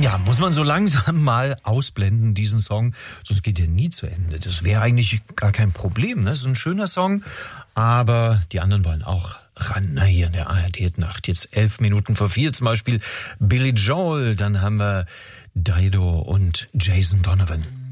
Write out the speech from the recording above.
Ja, muss man so langsam mal ausblenden, diesen Song, sonst geht der nie zu Ende. Das wäre eigentlich gar kein Problem, ne? So ein schöner Song, aber die anderen wollen auch ran, ne? Hier in der ARD-Nacht. Jetzt 11:04 zum Beispiel Billy Joel, dann haben wir Dido und Jason Donovan.